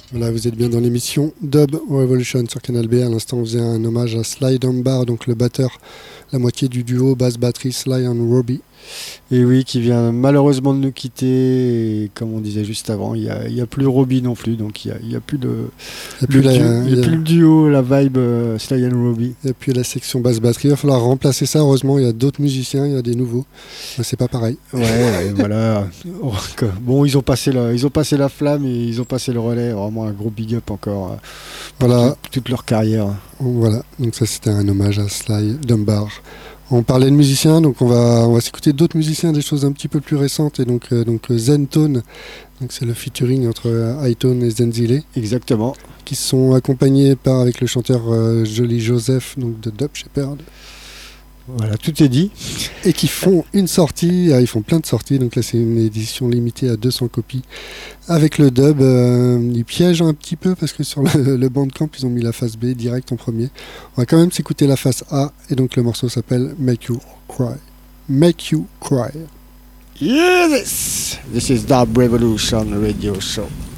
Voilà, vous êtes bien dans l'émission Dub Revolution sur Canal B. À l'instant, on faisait un hommage à Sly Dunbar, donc le batteur, la moitié du duo basse-batterie Sly and Robbie. Et oui, qui vient malheureusement de nous quitter. Et comme on disait juste avant, il n'y a plus Robbie non plus, donc il n'y a plus de. Il n'y a plus le duo, la vibe Sly and Robbie. Et puis la section basse-batterie, il va falloir remplacer ça. Heureusement, il y a d'autres musiciens, il y a des nouveaux. Mais c'est pas pareil. Ouais, voilà. Bon, ils ont passé la flamme et ils ont passé le relais. Vraiment un gros big up encore. Voilà. Toute leur carrière. Voilà, donc ça c'était un hommage à Sly Dunbar. On parlait de musiciens, donc on va s'écouter d'autres musiciens, des choses un petit peu plus récentes, et donc Zentone, donc c'est le featuring entre Hi-Tone et Zenzile. Exactement. Qui sont accompagnés avec le chanteur Jolly Joseph, donc de Dub Shepherd. Voilà, tout est dit. Et qui font une sortie, ils font plein de sorties, donc là c'est une édition limitée à 200 copies. Avec le dub, ils piègent un petit peu parce que sur le Bandcamp, ils ont mis la face B direct en premier. On va quand même s'écouter la face A, et donc le morceau s'appelle Make You Cry. Make You Cry. Yes! This is Dub Revolution Radio Show.